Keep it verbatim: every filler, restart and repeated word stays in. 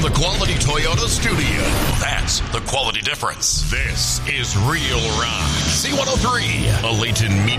from the Quality Toyota studio. That's the quality difference. This is Real Rock. C one oh three, a Layton Media